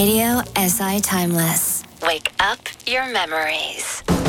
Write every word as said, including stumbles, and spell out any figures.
Radio S I Timeless. Wake up your memories.